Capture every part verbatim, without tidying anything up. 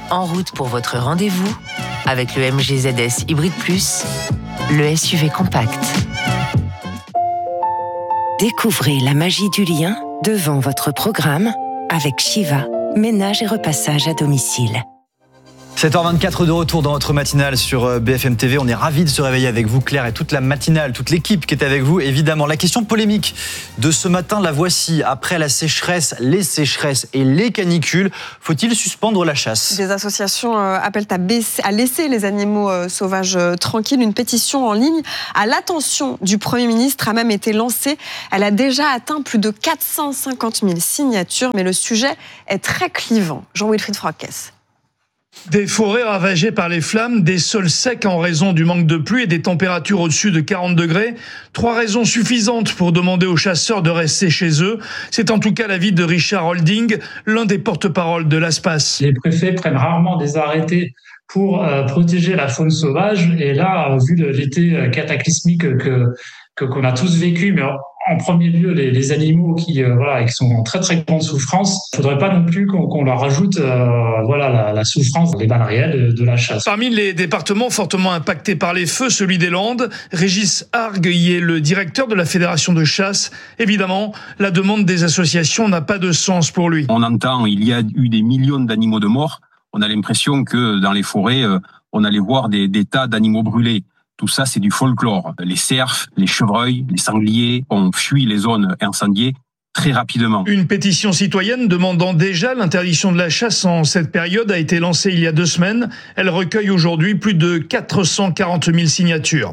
En route pour votre rendez-vous avec le M G Z S Hybrid Plus, le S U V compact. Découvrez la magie du lien devant votre programme avec Shiva, ménage et repassage à domicile. sept heures vingt-quatre de retour dans votre matinale sur B F M T V. On est ravis de se réveiller avec vous, Claire, et toute la matinale, toute l'équipe qui est avec vous, évidemment. La question polémique de ce matin, la voici. Après la sécheresse, les sécheresses et les canicules, faut-il suspendre la chasse ? Des associations appellent à, baisser, à laisser les animaux sauvages tranquilles. Une pétition en ligne à l'attention du Premier ministre a même été lancée. Elle a déjà atteint plus de quatre cent cinquante mille signatures, mais le sujet est très clivant. Jean-Wilfried Frocquès. Des forêts ravagées par les flammes, des sols secs en raison du manque de pluie et des températures au-dessus de quarante degrés. Trois raisons suffisantes pour demander aux chasseurs de rester chez eux. C'est en tout cas l'avis de Richard Holding, l'un des porte-parole de l'ASPAS. Les préfets prennent rarement des arrêtés pour euh, protéger la faune sauvage. Et là, vu l'été cataclysmique que, que, qu'on a tous vécu, mais en premier lieu, les, les animaux qui, euh, voilà, qui sont en très très grande souffrance. Il ne faudrait pas non plus qu'on, qu'on leur rajoute euh, voilà, la, la souffrance, les balles réelles de, de la chasse. Parmi les départements fortement impactés par les feux, celui des Landes, Régis Argue y est le directeur de la Fédération de chasse. Évidemment, la demande des associations n'a pas de sens pour lui. On entend, il y a eu des millions d'animaux de morts. On a l'impression que dans les forêts, euh, on allait voir des, des tas d'animaux brûlés. Tout ça, c'est du folklore. Les cerfs, les chevreuils, les sangliers ont fui les zones incendiées très rapidement. Une pétition citoyenne demandant déjà l'interdiction de la chasse en cette période a été lancée il y a deux semaines. Elle recueille aujourd'hui plus de quatre cent quarante mille signatures.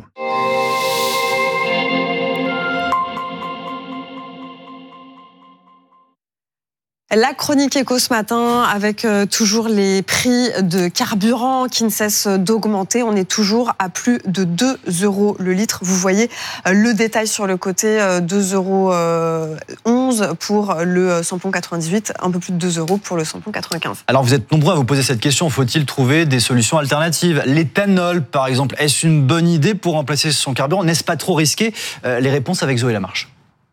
La chronique éco ce matin avec euh, toujours les prix de carburant qui ne cessent d'augmenter. On est toujours à plus de deux euros le litre. Vous voyez euh, le détail sur le côté, euh, deux euros onze pour le samplon quatre-vingt-dix-huit, un peu plus de deux euros pour le samplon quatre-vingt-quinze. Alors vous êtes nombreux à vous poser cette question, faut-il trouver des solutions alternatives ? L'éthanol par exemple, est-ce une bonne idée pour remplacer son carburant ? N'est-ce pas trop risqué ? euh, Les réponses avec Zoé Lamarche.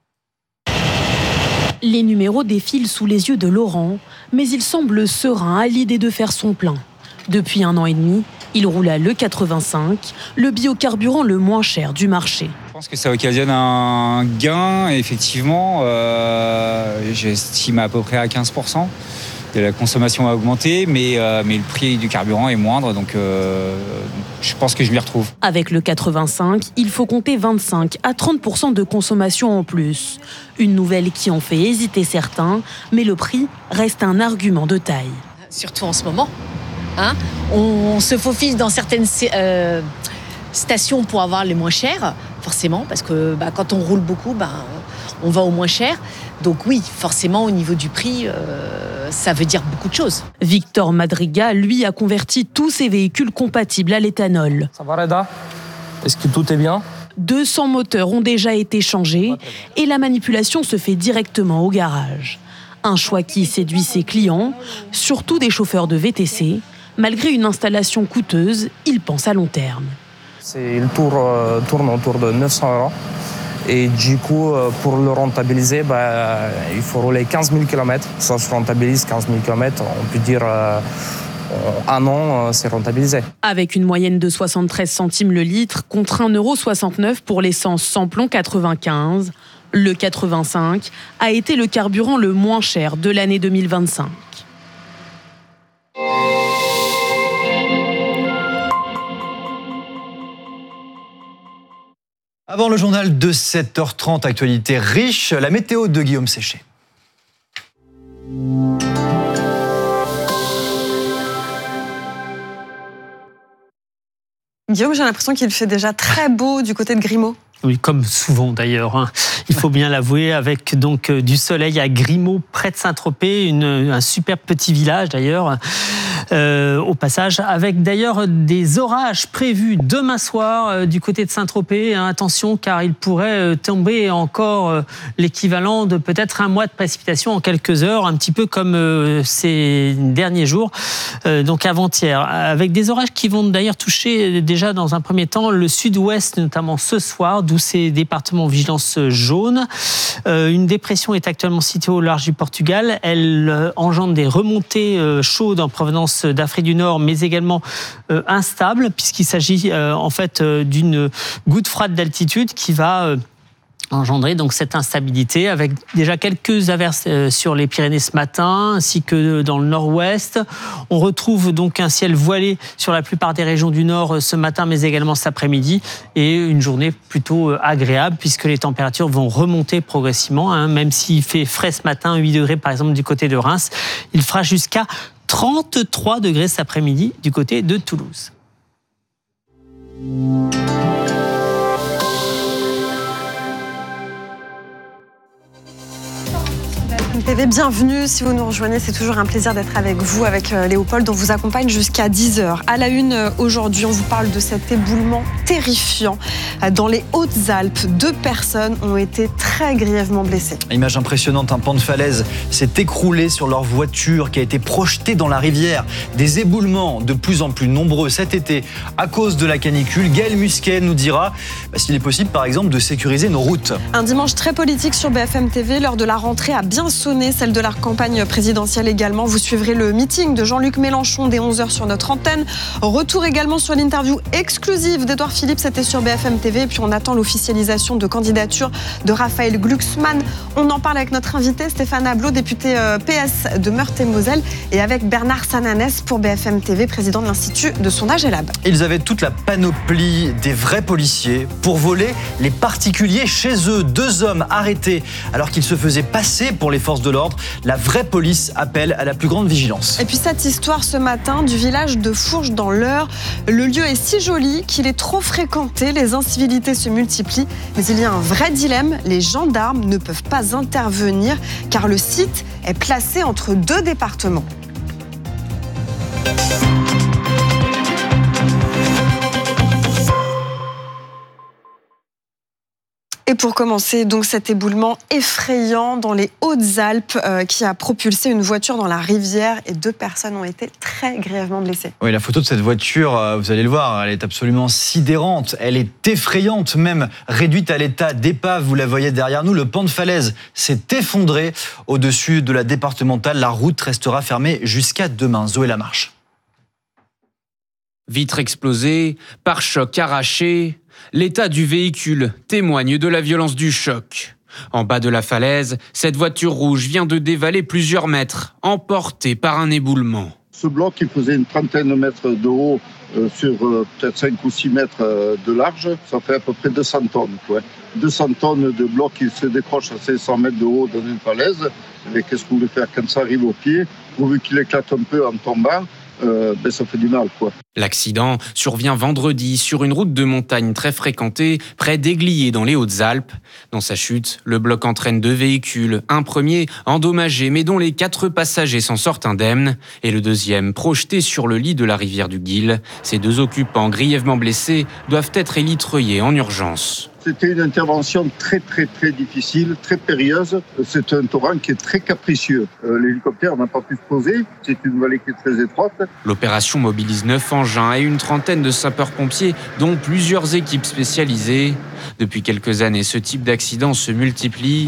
Les numéros défilent sous les yeux de Laurent, mais il semble serein à l'idée de faire son plein. Depuis un an et demi, il roule à l'E quatre-vingt-cinq, le biocarburant le moins cher du marché. Je pense que ça occasionne un gain, effectivement, euh, j'estime à peu près à quinze pour cent. La consommation a augmenté, mais, euh, mais le prix du carburant est moindre, donc euh, je pense que je m'y retrouve. Avec le quatre-vingt-cinq, il faut compter vingt-cinq à trente pour cent de consommation en plus. Une nouvelle qui en fait hésiter certains, mais le prix reste un argument de taille. Surtout en ce moment, hein, on se faufile dans certaines euh, stations pour avoir les moins chers, forcément, parce que bah, quand on roule beaucoup, bah, on va au moins cher. Donc oui, forcément, au niveau du prix, euh, ça veut dire beaucoup de choses. Victor Madriga, lui, a converti tous ses véhicules compatibles à l'éthanol. Ça va, Reda ? Est-ce que tout est bien ? deux cents moteurs ont déjà été changés et la manipulation se fait directement au garage. Un choix qui séduit ses clients, surtout des chauffeurs de V T C. Malgré une installation coûteuse, ils pensent à long terme. C'est, le tour euh, tourne autour de neuf cents euros. Et du coup, pour le rentabiliser, bah, il faut rouler quinze mille kilomètres. Ça se rentabilise quinze mille kilomètres. On peut dire euh, un an, c'est rentabilisé. Avec une moyenne de soixante-treize centimes le litre contre un euro soixante-neuf pour l'essence samplon quatre-vingt-quinze, le quatre-vingt-cinq a été le carburant le moins cher de l'année deux mille vingt-cinq. Avant le journal de sept heures trente, actualité riche, la météo de Guillaume Séché. Guillaume, j'ai l'impression qu'il fait déjà très beau du côté de Grimaud. Oui, comme souvent d'ailleurs, hein. Il faut bien l'avouer, avec donc du soleil à Grimaud, près de Saint-Tropez, une, un super petit village d'ailleurs, euh, au passage, avec d'ailleurs des orages prévus demain soir euh, du côté de Saint-Tropez. Hein, attention, car il pourrait euh, tomber encore euh, l'équivalent de peut-être un mois de précipitation en quelques heures, un petit peu comme euh, ces derniers jours, euh, donc avant-hier, avec des orages qui vont d'ailleurs toucher déjà dans un premier temps le sud-ouest, notamment ce soir, d'où ces départements vigilance jaune. Euh, une dépression est actuellement située au large du Portugal. Elle euh, engendre des remontées euh, chaudes en provenance glace d'Afrique du Nord, mais également euh, instable, puisqu'il s'agit euh, en fait euh, d'une goutte froide d'altitude qui va euh, engendrer donc cette instabilité, avec déjà quelques averses sur les Pyrénées ce matin, ainsi que dans le nord-ouest. On retrouve donc un ciel voilé sur la plupart des régions du nord ce matin, mais également cet après-midi, et une journée plutôt agréable, puisque les températures vont remonter progressivement, hein, même s'il fait frais ce matin, huit degrés par exemple du côté de Reims, il fera jusqu'à trente-trois degrés cet après-midi du côté de Toulouse. T V, bienvenue. Si vous nous rejoignez, c'est toujours un plaisir d'être avec vous, avec Léopold. On vous accompagne jusqu'à dix heures. À la une, aujourd'hui, on vous parle de cet éboulement terrifiant dans les Hautes-Alpes. Deux personnes ont été très grièvement blessées. Image impressionnante, un pan de falaise s'est écroulé sur leur voiture qui a été projetée dans la rivière. Des éboulements de plus en plus nombreux cet été à cause de la canicule. Gaël Musquet nous dira bah, s'il est possible, par exemple, de sécuriser nos routes. Un dimanche très politique sur B F M T V. L'heure de la rentrée a bien sonné, celle de la campagne présidentielle également. Vous suivrez le meeting de Jean-Luc Mélenchon dès onze heures sur notre antenne. Retour également sur l'interview exclusive d'Édouard Philippe, c'était sur B F M T V. Et puis on attend l'officialisation de candidature de Raphaël Glucksmann. On en parle avec notre invité Stéphane Ablot, député P S de Meurthe-et-Moselle, et avec Bernard Sananès pour B F M T V, président de l'Institut de sondage Elab. Ils avaient toute la panoplie des vrais policiers pour voler les particuliers chez eux. Deux hommes arrêtés alors qu'ils se faisaient passer pour les forces de l'ordre. La vraie police appelle à la plus grande vigilance. Et puis cette histoire ce matin du village de Fourges dans l'Eure. Le lieu est si joli qu'il est trop fréquenté. Les incivilités se multiplient. Mais il y a un vrai dilemme. Les gendarmes ne peuvent pas intervenir car le site est placé entre deux départements. Et pour commencer, donc cet éboulement effrayant dans les Hautes-Alpes euh, qui a propulsé une voiture dans la rivière et deux personnes ont été très grièvement blessées. Oui, la photo de cette voiture, euh, vous allez le voir, elle est absolument sidérante, elle est effrayante, même réduite à l'état d'épave. Vous la voyez derrière nous, le pan de falaise s'est effondré au-dessus de la départementale. La route restera fermée jusqu'à demain. Zoé Lamarche. Vitre explosée, pare-choc arraché, l'état du véhicule témoigne de la violence du choc. En bas de la falaise, cette voiture rouge vient de dévaler plusieurs mètres, emportée par un éboulement. Ce bloc, il faisait une trentaine de mètres de haut euh, sur euh, peut-être cinq ou six mètres euh, de large. Ça fait à peu près deux cents tonnes. Quoi. deux cents tonnes de bloc qui se décrochent à cinq cents mètres de haut dans une falaise. Et qu'est-ce qu'on veut faire quand ça arrive au pied? Pourvu qu'il éclate un peu en tombant, Euh, ben ça fait du mal, quoi. L'accident survient vendredi sur une route de montagne très fréquentée, près d'Aiglier dans les Hautes-Alpes. Dans sa chute, le bloc entraîne deux véhicules. Un premier endommagé, mais dont les quatre passagers s'en sortent indemnes. Et le deuxième projeté sur le lit de la rivière du Guil. Ces deux occupants grièvement blessés doivent être élitreillés en urgence. C'était une intervention très très très difficile, très périlleuse. C'est un torrent qui est très capricieux. Euh, l'hélicoptère n'a pas pu se poser. C'est une vallée qui est très étroite. L'opération mobilise neuf engins et une trentaine de sapeurs-pompiers, dont plusieurs équipes spécialisées. Depuis quelques années, ce type d'accident se multiplie.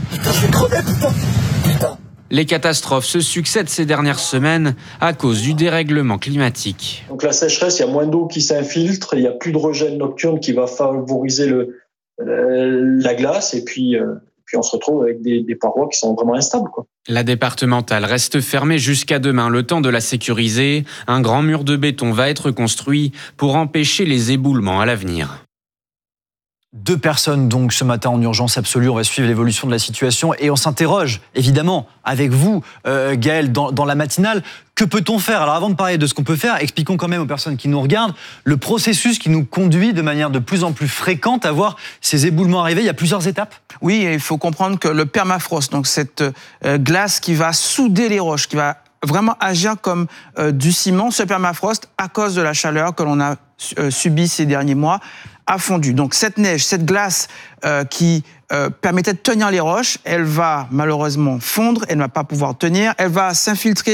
Les catastrophes se succèdent ces dernières semaines à cause du dérèglement climatique. Donc la sécheresse, il y a moins d'eau qui s'infiltre, il n'y a plus de regel nocturne qui va favoriser le la glace et puis, euh, puis on se retrouve avec des, des parois qui sont vraiment instables, quoi. La départementale reste fermée jusqu'à demain, le temps de la sécuriser. Un grand mur de béton va être construit pour empêcher les éboulements à l'avenir. Deux personnes donc ce matin en urgence absolue. On va suivre l'évolution de la situation et on s'interroge évidemment avec vous, euh, Gaël, dans, dans la matinale. Que peut-on faire? Alors avant de parler de ce qu'on peut faire, expliquons quand même aux personnes qui nous regardent le processus qui nous conduit de manière de plus en plus fréquente à voir ces éboulements arriver. Il y a plusieurs étapes. Oui, il faut comprendre que le permafrost, donc cette euh, glace qui va souder les roches, qui va vraiment agir comme euh, du ciment, ce permafrost, à cause de la chaleur que l'on a euh, subie ces derniers mois, a fondu. Donc cette neige, cette glace euh, qui euh, permettait de tenir les roches, elle va malheureusement fondre, elle ne va pas pouvoir tenir, elle va s'infiltrer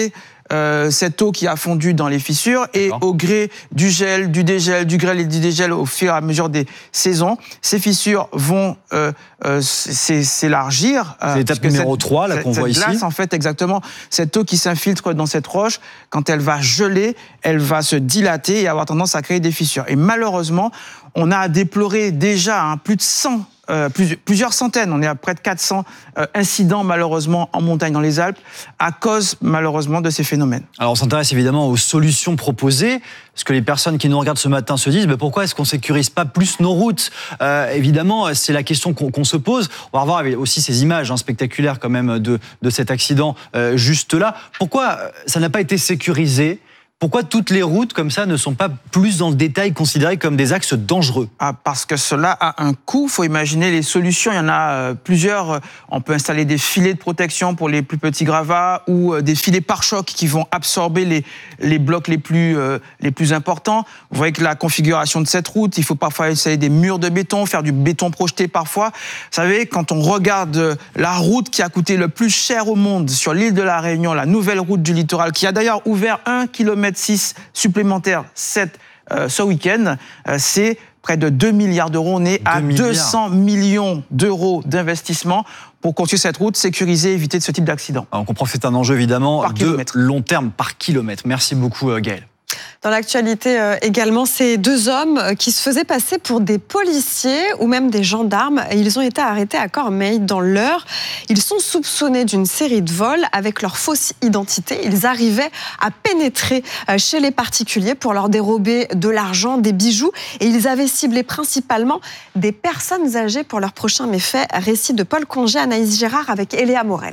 euh, cette eau qui a fondu dans les fissures et au gré du gel, du dégel, du grêle et du dégel au fur et à mesure des saisons, ces fissures vont euh, euh, s'élargir. C'est l'étape numéro cette, trois, là, qu'on voit glace, ici. En fait, exactement, cette eau qui s'infiltre dans cette roche, quand elle va geler, elle va se dilater et avoir tendance à créer des fissures. Et malheureusement, on a à déplorer déjà hein, plus de cent Euh, plus, plusieurs centaines, on est à près de quatre cents euh, incidents malheureusement en montagne dans les Alpes à cause malheureusement de ces phénomènes. Alors on s'intéresse évidemment aux solutions proposées, parce que les personnes qui nous regardent ce matin se disent mais pourquoi est-ce qu'on sécurise pas plus nos routes euh, Évidemment, c'est la question qu'on, qu'on se pose. On va revoir aussi ces images hein, spectaculaires quand même de, de cet accident euh, juste là. Pourquoi ça n'a pas été sécurisé ? Pourquoi toutes les routes comme ça ne sont pas plus dans le détail considérées comme des axes dangereux ? Ah, parce que cela a un coût. Il faut imaginer les solutions. Il y en a euh, plusieurs. On peut installer des filets de protection pour les plus petits gravats ou euh, des filets pare-chocs qui vont absorber les, les blocs les plus, euh, les plus importants. Vous voyez que la configuration de cette route, il faut parfois installer des murs de béton, faire du béton projeté parfois. Vous savez, quand on regarde la route qui a coûté le plus cher au monde sur l'île de la Réunion, la nouvelle route du littoral, qui a d'ailleurs ouvert un kilomètre six supplémentaires cette, euh, ce week-end, euh, c'est près de deux milliards d'euros. On est à deux cents millions d'euros d'investissement pour construire cette route, sécuriser, éviter ce type d'accident. On comprend que c'est un enjeu évidemment par de kilomètre. long terme, par kilomètre. Merci beaucoup Gaëlle. Dans l'actualité euh, également, ces deux hommes qui se faisaient passer pour des policiers ou même des gendarmes, ils ont été arrêtés à Cormeilles dans l'Eure. Ils sont soupçonnés d'une série de vols avec leur fausse identité. Ils arrivaient à pénétrer chez les particuliers pour leur dérober de l'argent, des bijoux, et ils avaient ciblé principalement des personnes âgées pour leurs prochains méfaits. Récit de Paul Congé, Anaïs Gérard avec Eléa Morel.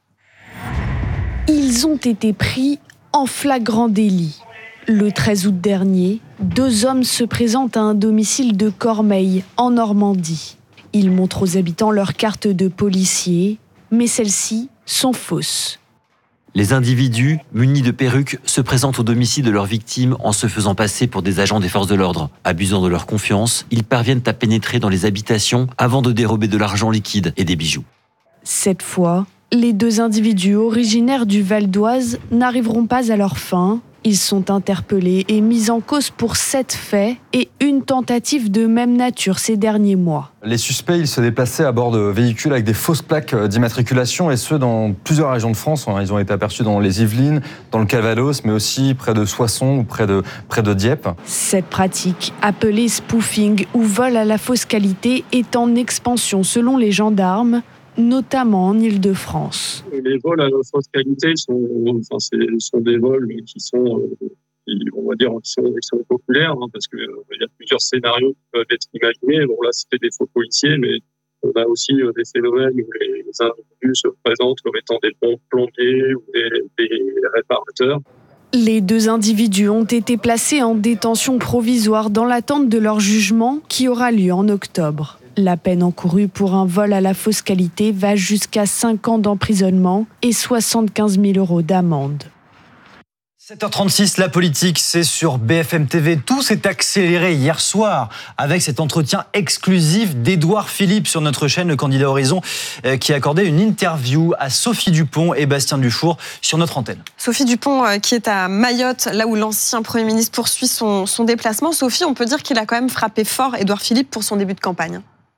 Ils ont été pris en flagrant délit. Le treize août dernier, deux hommes se présentent à un domicile de Cormeilles, en Normandie. Ils montrent aux habitants leur carte de policier, mais celles-ci sont fausses. Les individus, munis de perruques, se présentent au domicile de leurs victimes en se faisant passer pour des agents des forces de l'ordre. Abusant de leur confiance, ils parviennent à pénétrer dans les habitations avant de dérober de l'argent liquide et des bijoux. Cette fois, les deux individus originaires du Val d'Oise n'arriveront pas à leur fin. Ils sont interpellés et mis en cause pour sept faits et une tentative de même nature ces derniers mois. Les suspects, ils se déplaçaient à bord de véhicules avec des fausses plaques d'immatriculation et ce, dans plusieurs régions de France. Ils ont été aperçus dans les Yvelines, dans le Calvados, mais aussi près de Soissons ou près de, près de Dieppe. Cette pratique, appelée spoofing ou vol à la fausse qualité, est en expansion selon les gendarmes, notamment en Île-de-France. Les vols à la fausse qualité sont, enfin, c'est, sont des vols qui sont, qui, on va dire, qui sont, qui sont populaires, hein, parce qu'il euh, y a plusieurs scénarios qui peuvent être imaginés. Bon, là, c'était des faux policiers, mais on a aussi euh, des phénomènes où les, les individus se présentent comme étant des bons plombiers ou des, des réparateurs. Les deux individus ont été placés en détention provisoire dans l'attente de leur jugement qui aura lieu en octobre. La peine encourue pour un vol à la fausse qualité va jusqu'à cinq ans d'emprisonnement et soixante-quinze mille euros d'amende. sept heures trente-six, la politique, c'est sur B F M T V. Tout s'est accéléré hier soir avec cet entretien exclusif d'Édouard Philippe sur notre chaîne, le candidat Horizon, qui a accordé une interview à Sophie Dupont et Bastien Dufour sur notre antenne. Sophie Dupont qui est à Mayotte, là où l'ancien Premier ministre poursuit son, son déplacement. Sophie, on peut dire qu'il a quand même frappé fort Édouard Philippe pour son début de campagne.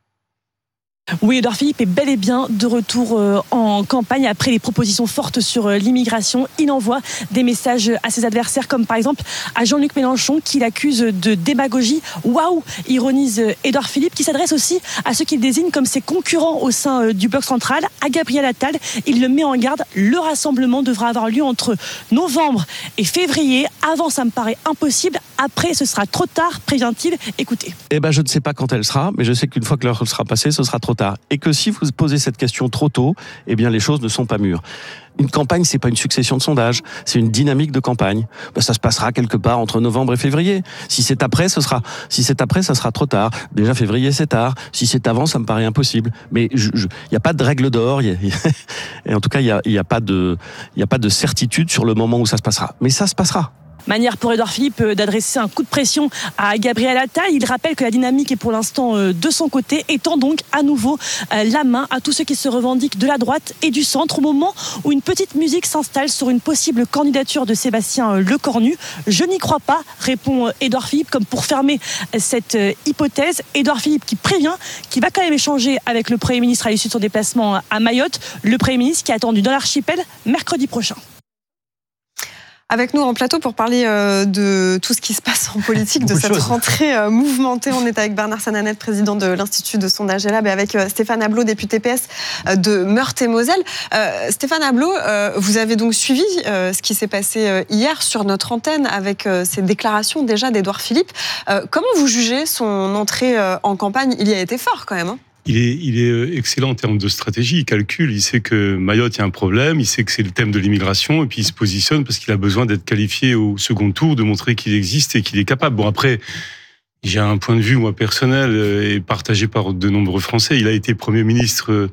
Oui, Édouard Philippe est bel et bien de retour en campagne après les propositions fortes sur l'immigration. Il envoie des messages à ses adversaires, comme par exemple à Jean-Luc Mélenchon, qui l'accuse de démagogie. Waouh, ironise Édouard Philippe, qui s'adresse aussi à ceux qu'il désigne comme ses concurrents au sein du bloc central, à Gabriel Attal. Il le met en garde. Le rassemblement devra avoir lieu entre novembre et février. Avant, ça me paraît impossible. Après, ce sera trop tard, prévient-il. Écoutez. Eh ben, je ne sais pas quand elle sera, mais je sais qu'une fois que l'heure sera passée, ce sera trop tard. Et que si vous posez cette question trop tôt, eh bien les choses ne sont pas mûres. Une campagne, c'est pas une succession de sondages, c'est une dynamique de campagne. Ben, ça se passera quelque part entre novembre et février. Si c'est après, ce sera. Si c'est après, ça sera trop tard. Déjà février, c'est tard. Si c'est avant, ça me paraît impossible. Mais il y a pas de règle d'or. Y a, y a, et en tout cas, il y a, y a pas de, il y a pas de certitude sur le moment où ça se passera. Mais ça se passera. Manière pour Édouard Philippe d'adresser un coup de pression à Gabriel Attal. Il rappelle que la dynamique est pour l'instant de son côté, étend donc à nouveau la main à tous ceux qui se revendiquent de la droite et du centre, au moment où une petite musique s'installe sur une possible candidature de Sébastien Lecornu. Je n'y crois pas, répond Édouard Philippe, comme pour fermer cette hypothèse. Édouard Philippe qui prévient qu'il va quand même échanger avec le Premier ministre à l'issue de son déplacement à Mayotte. Le Premier ministre qui est attendu dans l'archipel mercredi prochain. Avec nous en plateau pour parler euh, de tout ce qui se passe en politique, de cette rentrée euh, mouvementée. On est avec Bernard Sananet, président de l'Institut de sondage Elab, et avec euh, Stéphane Ablot, député P S euh, de Meurthe-et-Moselle. Euh, Stéphane Ablot, euh, vous avez donc suivi euh, ce qui s'est passé euh, hier sur notre antenne avec euh, ces déclarations déjà d'Édouard Philippe. Euh, comment vous jugez son entrée euh, en campagne? Il y a été fort quand même, hein. Il est, il est excellent en termes de stratégie, il calcule, il sait que Mayotte, il y a un problème, il sait que c'est le thème de l'immigration, et puis il se positionne parce qu'il a besoin d'être qualifié au second tour, de montrer qu'il existe et qu'il est capable. Bon, après, j'ai un point de vue, moi, personnel, et partagé par de nombreux Français. Il a été Premier ministre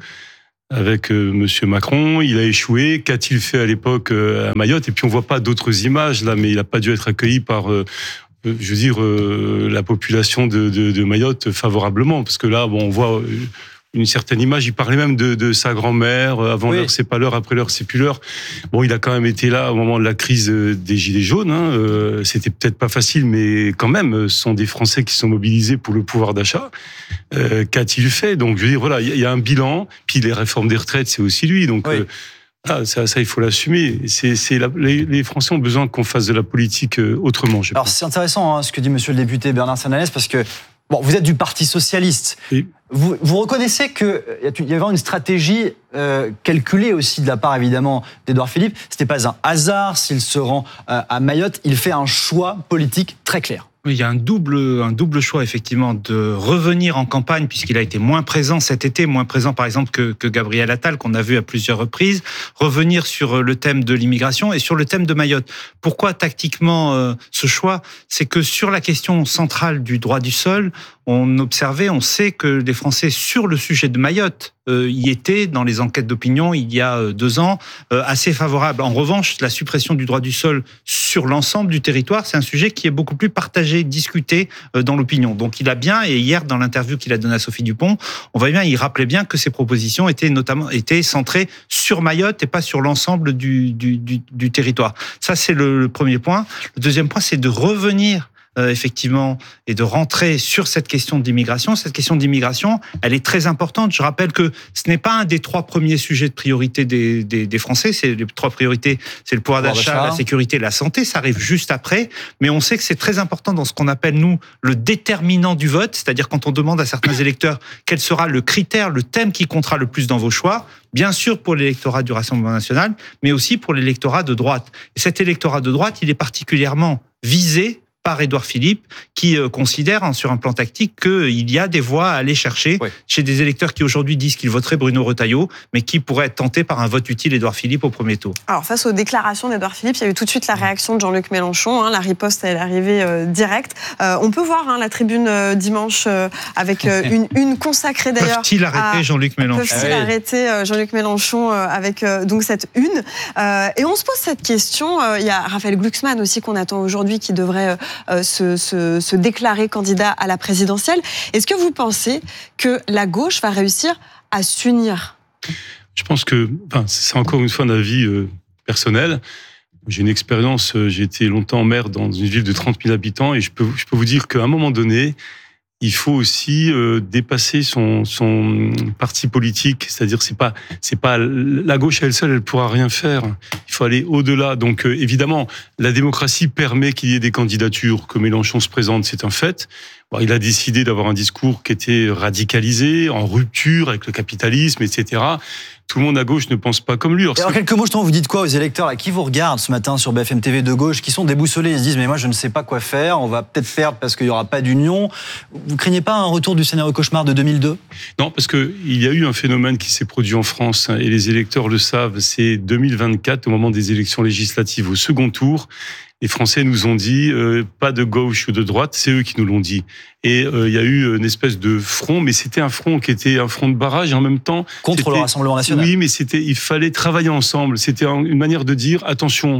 avec Monsieur Macron, il a échoué. Qu'a-t-il fait à l'époque à Mayotte? Et puis on voit pas d'autres images, là, mais il n'a pas dû être accueilli par... je veux dire, euh, la population de, de, de Mayotte favorablement. Parce que là, bon, on voit une certaine image. Il parlait même de, de sa grand-mère. Avant oui. l'heure, c'est pas l'heure. Après l'heure, c'est plus l'heure. Bon, il a quand même été là au moment de la crise des Gilets jaunes. Hein. Euh, c'était peut-être pas facile, mais quand même, ce sont des Français qui sont mobilisés pour le pouvoir d'achat. Euh, qu'a-t-il fait? Donc, je veux dire, voilà, il y, y a un bilan. Puis les réformes des retraites, c'est aussi lui. Donc... Oui. Euh, Ah, ça, ça, il faut l'assumer. C'est, c'est la, les, les Français ont besoin qu'on fasse de la politique autrement. Je Alors, pense. C'est intéressant hein, ce que dit Monsieur le député Bernard Sananès, parce que bon, vous êtes du Parti socialiste. Oui. Vous, vous reconnaissez qu'il y avait une stratégie euh, calculée aussi de la part, évidemment, d'Édouard Philippe. C'était pas un hasard s'il se rend euh, à Mayotte. Il fait un choix politique très clair. Oui, il y a un double, un double choix, effectivement, de revenir en campagne, puisqu'il a été moins présent cet été, moins présent, par exemple, que, que Gabriel Attal, qu'on a vu à plusieurs reprises, revenir sur le thème de l'immigration et sur le thème de Mayotte. Pourquoi, tactiquement, euh, ce choix? C'est que sur la question centrale du droit du sol, on observait, on sait que les Français, sur le sujet de Mayotte, euh, y étaient, dans les enquêtes d'opinion, il y a euh, deux ans, euh, assez favorables. En revanche, la suppression du droit du sol sur l'ensemble du territoire, c'est un sujet qui est beaucoup plus partagé, discuté euh, dans l'opinion. Donc il a bien, et hier, dans l'interview qu'il a donnée à Sophie Dupont, on voit bien, il rappelait bien que ses propositions étaient notamment étaient centrées sur Mayotte et pas sur l'ensemble du, du, du, du territoire. Ça, c'est le, le premier point. Le deuxième point, c'est de revenir Euh, effectivement, et de rentrer sur cette question d'immigration. Cette question d'immigration, elle est très importante. Je rappelle que ce n'est pas un des trois premiers sujets de priorité des, des, des Français. C'est les trois priorités, c'est le pouvoir d'achat, la sécurité, la santé. Ça arrive juste après. Mais on sait que c'est très important dans ce qu'on appelle, nous, le déterminant du vote. C'est-à-dire quand on demande à certains électeurs quel sera le critère, le thème qui comptera le plus dans vos choix. Bien sûr pour l'électorat du Rassemblement national, mais aussi pour l'électorat de droite. Et cet électorat de droite, il est particulièrement visé par Édouard Philippe, qui euh, considère hein, sur un plan tactique qu'il y a des voix à aller chercher oui. chez des électeurs qui aujourd'hui disent qu'ils voteraient Bruno Retailleau, mais qui pourraient être tentés par un vote utile Édouard Philippe au premier tour. Alors face aux déclarations d'Édouard Philippe, il y a eu tout de suite la réaction de Jean-Luc Mélenchon. Hein, la riposte, elle est arrivée euh, directe. Euh, on peut voir hein, la tribune euh, dimanche euh, avec euh, une une consacrée d'ailleurs. Peuvent-ils arrêter à, Jean-Luc Mélenchon Peuvent-ils ah oui. arrêter euh, Jean-Luc Mélenchon euh, avec euh, donc cette une euh, Et on se pose cette question. Euh, il y a Raphaël Glucksmann aussi qu'on attend aujourd'hui, qui devrait euh, se, se Se, se déclarer candidat à la présidentielle. Est-ce que vous pensez que la gauche va réussir à s'unir? Je pense que, enfin, c'est encore une fois un avis euh, personnel. J'ai une expérience, euh, j'ai été longtemps maire dans une ville de trente mille habitants et je peux, je peux vous dire qu'à un moment donné, il faut aussi euh, dépasser son, son parti politique, c'est-à-dire c'est pas c'est pas la gauche à elle seule, elle pourra rien faire. Il faut aller au-delà. Donc euh, évidemment, la démocratie permet qu'il y ait des candidatures, que Mélenchon se présente, c'est un fait. Bon, il a décidé d'avoir un discours qui était radicalisé, en rupture avec le capitalisme, et cetera. Tout le monde à gauche ne pense pas comme lui. Alors, et en quelques mots, justement, vous dites quoi aux électeurs là, qui vous regardent ce matin sur B F M T V de gauche, qui sont déboussolés, ils se disent mais moi je ne sais pas quoi faire, on va peut-être perdre parce qu'il n'y aura pas d'union. Vous craignez pas un retour du scénario cauchemar de deux mille deux? Non, parce que il y a eu un phénomène qui s'est produit en France et les électeurs le savent. C'est deux mille vingt-quatre, au moment des élections législatives, au second tour. Les Français nous ont dit euh, pas de gauche ou de droite, c'est eux qui nous l'ont dit. Et euh, il y a eu une espèce de front, mais c'était un front qui était un front de barrage et en même temps contre le Rassemblement national. Oui, mais c'était, il fallait travailler ensemble. C'était une manière de dire attention.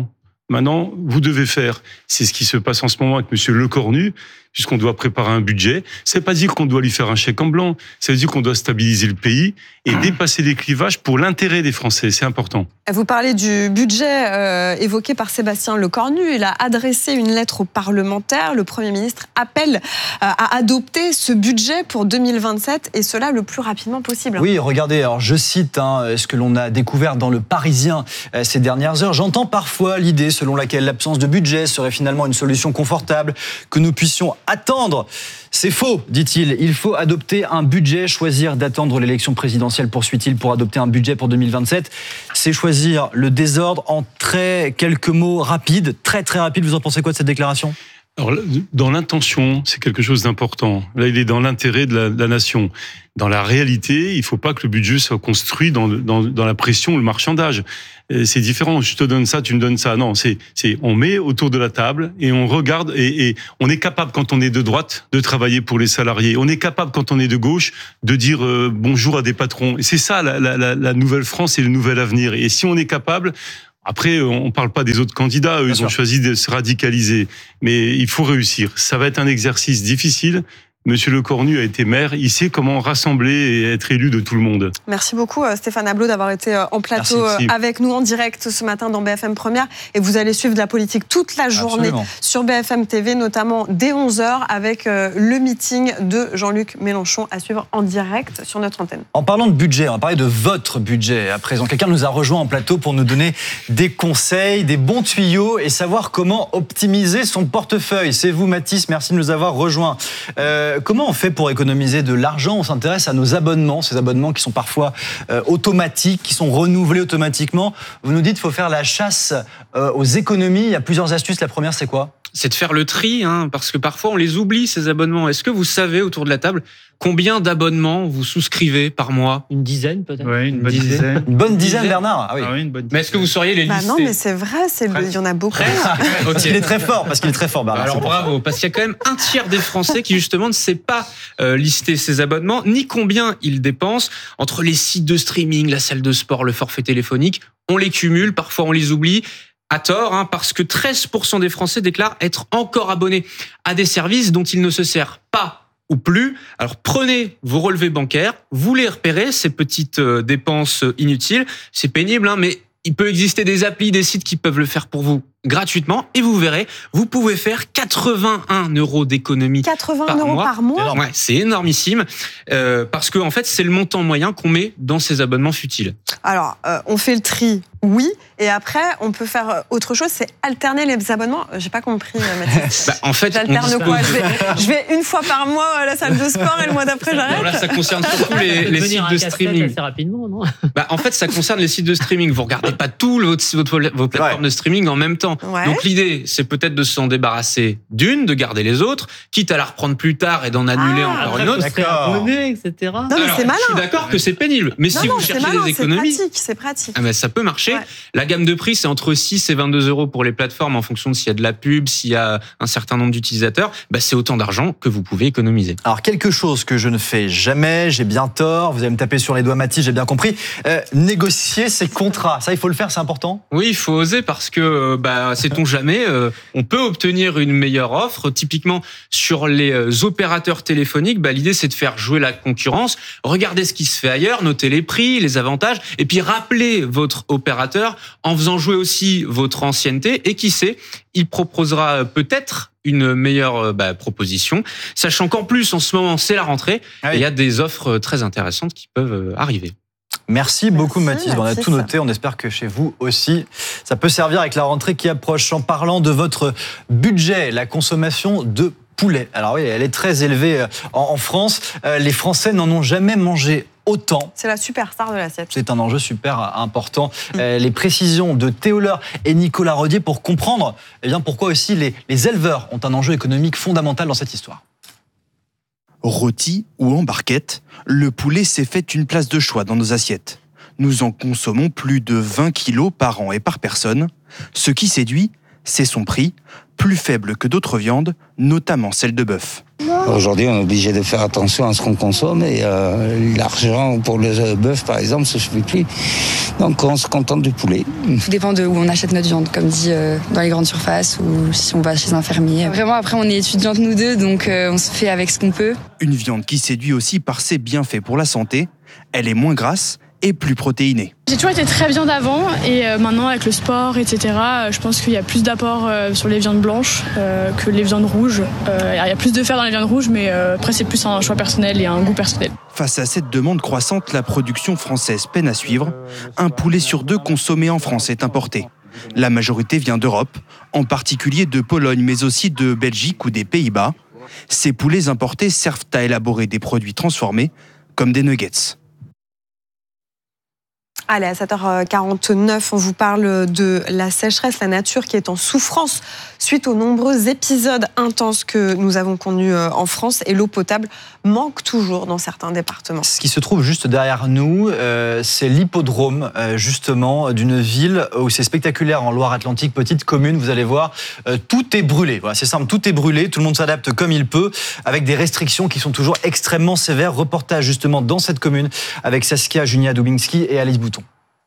Maintenant, vous devez faire, c'est ce qui se passe en ce moment avec Monsieur Lecornu, puisqu'on doit préparer un budget. Ça ne veut pas dire qu'on doit lui faire un chèque en blanc. Ça veut dire qu'on doit stabiliser le pays et dépasser les clivages pour l'intérêt des Français. C'est important. Vous parlez du budget euh, évoqué par Sébastien Lecornu. Il a adressé une lettre aux parlementaires. Le Premier ministre appelle euh, à adopter ce budget pour deux mille vingt-sept et cela le plus rapidement possible. Oui, regardez, alors je cite hein, ce que l'on a découvert dans Le Parisien euh, ces dernières heures. J'entends parfois l'idée selon laquelle l'absence de budget serait finalement une solution confortable, que nous puissions attendre. C'est faux, dit-il. Il faut adopter un budget, choisir d'attendre l'élection présidentielle, poursuit-il, pour adopter un budget pour deux mille vingt-sept. C'est choisir le désordre en très quelques mots rapides, très très rapides. Vous en pensez quoi de cette déclaration ? Alors, dans l'intention, c'est quelque chose d'important. Là, il est dans l'intérêt de la, de la nation. Dans la réalité, il ne faut pas que le budget soit construit dans, dans, dans la pression ou le marchandage. C'est différent. Je te donne ça, tu me donnes ça. Non, c'est, c'est, on met autour de la table et on regarde et, et on est capable, quand on est de droite, de travailler pour les salariés. On est capable, quand on est de gauche, de dire euh, bonjour à des patrons. Et c'est ça, la, la, la nouvelle France et le nouvel avenir. Et si on est capable, après, on ne parle pas des autres candidats. Eux, ils ont choisi de se radicaliser. Mais il faut réussir. Ça va être un exercice difficile. Monsieur Lecornu a été maire, il sait comment rassembler et être élu de tout le monde. Merci beaucoup Stéphane Ablot d'avoir été en plateau Merci, avec nous en direct ce matin dans B F M Première. Et vous allez suivre de la politique toute la journée Absolument. Sur B F M T V, notamment dès onze heures avec le meeting de Jean-Luc Mélenchon à suivre en direct sur notre antenne. En parlant de budget, on va parler de votre budget à présent. Quelqu'un nous a rejoint en plateau pour nous donner des conseils, des bons tuyaux et savoir comment optimiser son portefeuille. C'est vous Mathis, merci de nous avoir rejoints. Euh, Comment on fait pour économiser de l'argent ? On s'intéresse à nos abonnements, ces abonnements qui sont parfois euh, automatiques, qui sont renouvelés automatiquement. Vous nous dites qu'il faut faire la chasse euh, aux économies. Il y a plusieurs astuces. La première, c'est quoi ? C'est de faire le tri, hein, parce que parfois on les oublie, ces abonnements. Est-ce que vous savez, autour de la table, combien d'abonnements vous souscrivez par mois ? Une dizaine peut-être. Oui, une bonne dizaine. dizaine. Une bonne dizaine, Bernard. Ah oui. Ah oui, une bonne dizaine. Mais est-ce que vous sauriez les bah lister ? Non, mais c'est vrai, c'est le... il y en a beaucoup. Okay. Il est très fort, parce qu'il est très fort, Bernard. Alors bravo, parce qu'il y a quand même un tiers des Français qui justement ne sait pas euh, lister ses abonnements, ni combien ils dépensent entre les sites de streaming, la salle de sport, le forfait téléphonique. On les cumule, parfois on les oublie. À tort, hein, parce que treize pour cent des Français déclarent être encore abonnés à des services dont ils ne se servent pas ou plus. Alors prenez vos relevés bancaires, vous les repérez, ces petites euh, dépenses inutiles. C'est pénible, hein, mais il peut exister des applis, des sites qui peuvent le faire pour vous gratuitement et vous verrez, vous pouvez faire quatre-vingt-un euros d'économie quatre-vingts euros par mois. Ouais, c'est énormissime euh, parce que en fait, c'est le montant moyen qu'on met dans ces abonnements futiles. Alors, euh, on fait le tri, oui, et après, on peut faire autre chose, c'est alterner les abonnements. J'ai pas compris, Mathis. Bah, en fait, j'alterne quoi je vais, je vais une fois par mois à la salle de sport et le mois d'après, j'arrête. Non, là, ça concerne surtout les, les sites de streaming. Assez rapidement, non bah, en fait, ça concerne les sites de streaming. Vous regardez pas tout votre, votre, vos plateformes ouais. de streaming en même temps. Ouais. Donc l'idée, c'est peut-être de s'en débarrasser d'une, de garder les autres, quitte à la reprendre plus tard et d'en annuler ah, encore une autre. Abonné, et cetera. Non, mais Alors, c'est malin. Je suis d'accord que c'est pénible, mais non, si non, vous cherchez malin, des économies, c'est pratique, c'est pratique. Ah ben, ça peut marcher. Ouais. La gamme de prix, c'est entre six et vingt-deux euros pour les plateformes en fonction de s'il y a de la pub, s'il y a un certain nombre d'utilisateurs. Bah, c'est autant d'argent que vous pouvez économiser. Alors quelque chose que je ne fais jamais, j'ai bien tort. Vous allez me taper sur les doigts, Mathis, j'ai bien compris. Euh, négocier ses contrats, ça, il faut le faire, c'est important. Oui, il faut oser parce que, bah, sait-on jamais, euh, on peut obtenir une meilleure offre. Typiquement, sur les opérateurs téléphoniques, bah, l'idée, c'est de faire jouer la concurrence. Regardez ce qui se fait ailleurs, notez les prix, les avantages, et puis rappelez votre opérateur en faisant jouer aussi votre ancienneté. Et qui sait, il proposera peut-être une meilleure bah, proposition, sachant qu'en plus, en ce moment, c'est la rentrée, ah oui. et il y a des offres très intéressantes qui peuvent arriver. Merci beaucoup Merci, Mathis, on a tout noté, on espère que chez vous aussi, ça peut servir avec la rentrée qui approche. En parlant de votre budget, la consommation de poulet, alors oui, elle est très élevée en France, les Français n'en ont jamais mangé autant. C'est la superstar de l'assiette. C'est un enjeu super important. Mmh. Euh, les précisions de Théo Leur et Nicolas Rodier pour comprendre eh bien, pourquoi aussi les, les éleveurs ont un enjeu économique fondamental dans cette histoire. Rôti ou en barquette, le poulet s'est fait une place de choix dans nos assiettes. Nous en consommons plus de vingt kilos par an et par personne. Ce qui séduit, c'est son prix, plus faible que d'autres viandes, notamment celle de bœuf. Aujourd'hui, on est obligé de faire attention à ce qu'on consomme et euh, l'argent pour le bœuf, par exemple, ça ne suffit plus. Donc, on se contente du poulet. Tout dépend de où on achète notre viande, comme dit euh, dans les grandes surfaces ou si on va chez un fermier. Vraiment, après, on est étudiantes nous deux, donc euh, on se fait avec ce qu'on peut. Une viande qui séduit aussi par ses bienfaits pour la santé. Elle est moins grasse et plus protéinée. J'ai toujours été très viande avant et euh, maintenant avec le sport, et cetera, euh, je pense qu'il y a plus d'apport euh, sur les viandes blanches euh, que les viandes rouges. Euh, il y a plus de fer dans les viandes rouges, mais euh, après c'est plus un choix personnel et un goût personnel. Face à cette demande croissante, la production française peine à suivre. Un poulet sur deux consommé en France est importé. La majorité vient d'Europe, en particulier de Pologne, mais aussi de Belgique ou des Pays-Bas. Ces poulets importés servent à élaborer des produits transformés, comme des nuggets. Allez, à sept heures quarante-neuf, on vous parle de la sécheresse, la nature qui est en souffrance suite aux nombreux épisodes intenses que nous avons connus en France. Et l'eau potable manque toujours dans certains départements. Ce qui se trouve juste derrière nous, euh, c'est l'hippodrome, euh, justement, d'une ville où c'est spectaculaire en Loire-Atlantique, petite commune, vous allez voir, euh, tout est brûlé. Voilà, c'est simple, tout est brûlé, tout le monde s'adapte comme il peut, avec des restrictions qui sont toujours extrêmement sévères. Reportage justement dans cette commune avec Saskia Junia-Dubinski et Alice Bouton.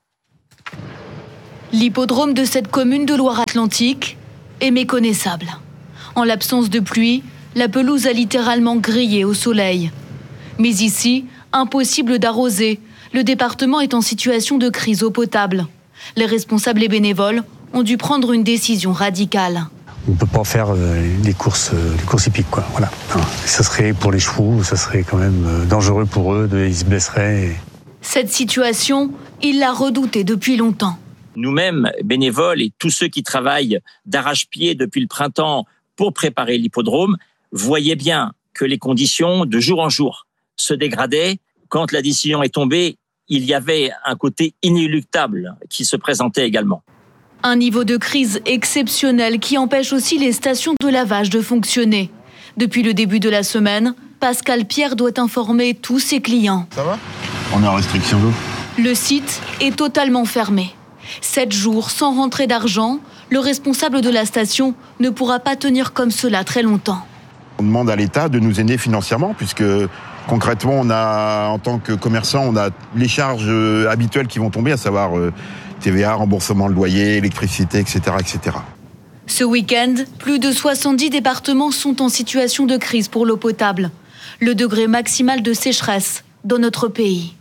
L'hippodrome de cette commune de Loire-Atlantique est méconnaissable. En l'absence de pluie, la pelouse a littéralement grillé au soleil. Mais ici, impossible d'arroser. Le département est en situation de crise eau potable. Les responsables et bénévoles ont dû prendre une décision radicale. On ne peut pas faire les courses, les courses hippiques, quoi. Voilà. Ça serait pour les chevaux, ça serait quand même dangereux pour eux, ils se blesseraient. Cette situation, il l'a redoutée depuis longtemps. Nous-mêmes, bénévoles et tous ceux qui travaillent d'arrache-pied depuis le printemps pour préparer l'hippodrome, voyaient bien que les conditions de jour en jour se dégradaient. Quand la décision est tombée, il y avait un côté inéluctable qui se présentait également. Un niveau de crise exceptionnel qui empêche aussi les stations de lavage de fonctionner. Depuis le début de la semaine, Pascal Pierre doit informer tous ses clients. Ça va ? On est en restriction d'eau. Le site est totalement fermé. Sept jours sans rentrée d'argent, le responsable de la station ne pourra pas tenir comme cela très longtemps. On demande à l'État de nous aider financièrement puisque concrètement, on a, en tant que commerçant, on a les charges habituelles qui vont tomber, à savoir T V A, remboursement de loyer, électricité, et cetera, et cetera. Ce week-end, plus de soixante-dix départements sont en situation de crise pour l'eau potable. Le degré maximal de sécheresse dans notre pays.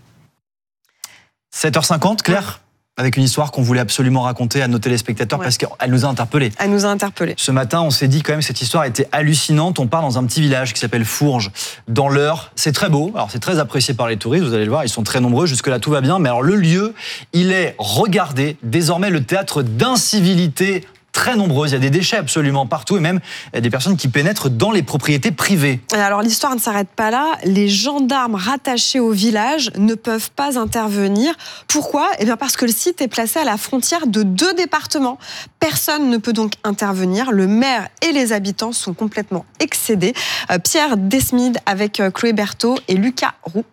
sept heures cinquante, Claire ? Avec une histoire qu'on voulait absolument raconter à nos téléspectateurs ouais. parce qu'elle nous a interpellés. Elle nous a interpellés. Ce matin, on s'est dit quand même cette histoire était hallucinante. On part dans un petit village qui s'appelle Fourges, dans l'Eure. C'est très beau, alors c'est très apprécié par les touristes, vous allez le voir, ils sont très nombreux, jusque-là tout va bien. Mais alors le lieu, il est, regardez, désormais le théâtre d'incivilités très nombreuses. Il y a des déchets absolument partout et même des personnes qui pénètrent dans les propriétés privées. Alors l'histoire ne s'arrête pas là. Les gendarmes rattachés au village ne peuvent pas intervenir. Pourquoi ? Eh bien parce que le site est placé à la frontière de deux départements. Personne ne peut donc intervenir. Le maire et les habitants sont complètement excédés. Pierre Desmid avec Chloé Berthaud et Lucas Roux.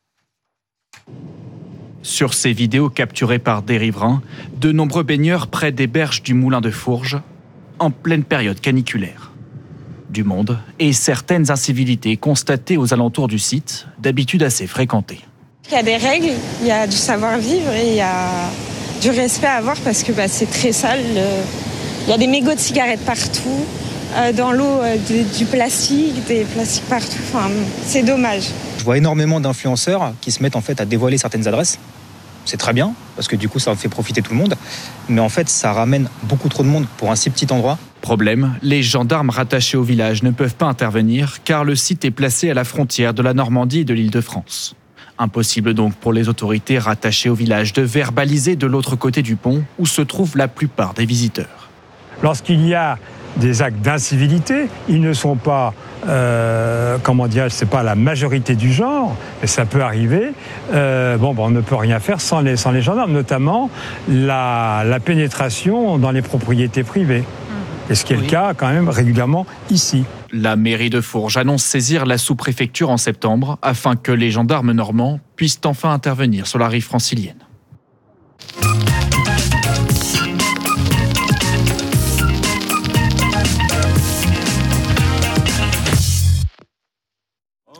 Sur ces vidéos capturées par des riverains, de nombreux baigneurs près des berges du moulin de Fourges, en pleine période caniculaire. Du monde et certaines incivilités constatées aux alentours du site, d'habitude assez fréquentées. Il y a des règles, il y a du savoir-vivre et il y a du respect à avoir parce que bah, c'est très sale. Il y a des mégots de cigarettes partout, euh, dans l'eau euh, de, du plastique, des plastiques partout. Enfin, c'est dommage. Je vois énormément d'influenceurs qui se mettent en fait à dévoiler certaines adresses. C'est très bien, parce que du coup, ça fait profiter tout le monde. Mais en fait, ça ramène beaucoup trop de monde pour un si petit endroit. Problème, les gendarmes rattachés au village ne peuvent pas intervenir car le site est placé à la frontière de la Normandie et de l'Île-de-France. Impossible donc pour les autorités rattachées au village de verbaliser de l'autre côté du pont où se trouvent la plupart des visiteurs. Lorsqu'il y a des actes d'incivilité, ils ne sont pas, euh, comment dire, c'est pas la majorité du genre, mais ça peut arriver. Euh, bon, bon, on ne peut rien faire sans les, sans les gendarmes, notamment la, la pénétration dans les propriétés privées. Et ce qui est oui. le cas quand même régulièrement ici. La mairie de Fourges annonce saisir la sous-préfecture en septembre afin que les gendarmes normands puissent enfin intervenir sur la rive francilienne.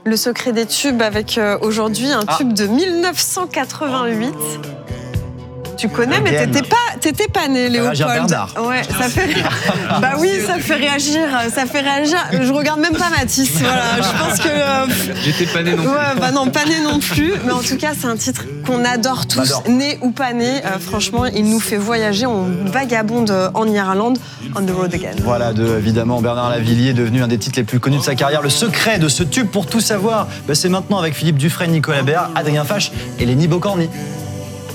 Le secret des tubes avec euh, aujourd'hui un tube ah. de mille neuf cent quatre-vingt-huit. Tu connais, mais t'étais pas, t'étais pas né, Léopold. Ouais, ça fait. Bah oui, ça fait réagir, ça fait réagir. Je regarde même pas Mathis. Voilà, je pense que. Euh... J'étais pas né non plus. Ouais, bah non, pas né non plus. Mais en tout cas, c'est un titre qu'on adore tous, né ou pas né. Euh, franchement, il nous fait voyager. On vagabonde en Irlande, on the road again. Voilà, de évidemment Bernard Lavilliers, devenu un des titres les plus connus de sa carrière. Le secret de ce tube, pour tout savoir, bah, c'est maintenant avec Philippe Dufresne, Nicolas Béard, Adrien Fache et Lenny Bocorny.